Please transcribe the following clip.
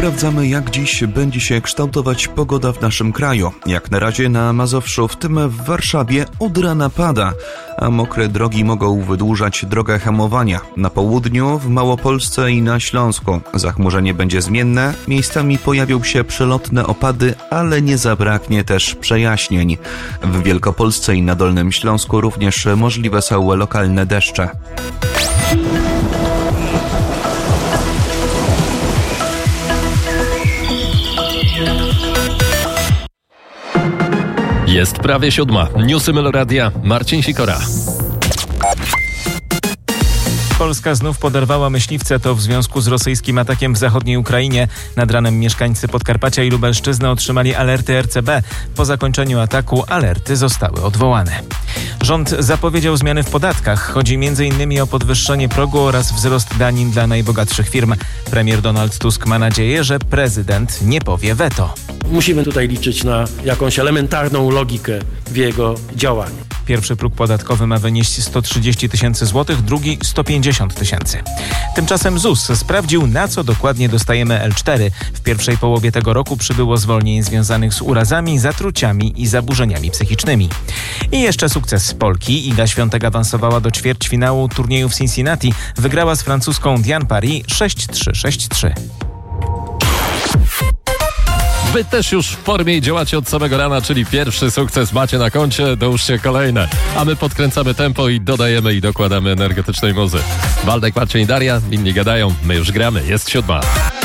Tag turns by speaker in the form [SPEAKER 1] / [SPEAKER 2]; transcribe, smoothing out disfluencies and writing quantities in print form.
[SPEAKER 1] Sprawdzamy, jak dziś będzie się kształtować pogoda w naszym kraju. Jak na razie na Mazowszu, w tym w Warszawie, od rana pada, a mokre drogi mogą wydłużać drogę hamowania. Na południu, w Małopolsce i na Śląsku zachmurzenie będzie zmienne, miejscami pojawią się przelotne opady, ale nie zabraknie też przejaśnień. W Wielkopolsce i na Dolnym Śląsku również możliwe są lokalne deszcze.
[SPEAKER 2] Jest prawie 7. Newsy Meloradia. Marcin Sikora.
[SPEAKER 3] Polska znów poderwała myśliwce, to w związku z rosyjskim atakiem w zachodniej Ukrainie. Nad ranem mieszkańcy Podkarpacia i Lubelszczyzny otrzymali alerty RCB. Po zakończeniu ataku alerty zostały odwołane. Rząd zapowiedział zmiany w podatkach. Chodzi m.in. o podwyższenie progu oraz wzrost danin dla najbogatszych firm. Premier Donald Tusk ma nadzieję, że prezydent nie powie weto.
[SPEAKER 4] Musimy tutaj liczyć na jakąś elementarną logikę w jego działaniu.
[SPEAKER 3] Pierwszy próg podatkowy ma wynieść 130 tysięcy złotych, drugi 150 tysięcy. Tymczasem ZUS sprawdził, na co dokładnie dostajemy L4. W pierwszej połowie tego roku przybyło zwolnień związanych z urazami, zatruciami i zaburzeniami psychicznymi. I jeszcze sukces Polki. Iga Świątek awansowała do ćwierćfinału turnieju w Cincinnati. Wygrała z francuską Diane Paris 6-3, 6-3.
[SPEAKER 2] Wy też już w formie i działacie od samego rana, czyli pierwszy sukces macie na koncie, dołóżcie kolejne. A my podkręcamy tempo i dodajemy i dokładamy energetycznej muzy. Waldek, Marcin i Daria, inni gadają, my już gramy, jest 7.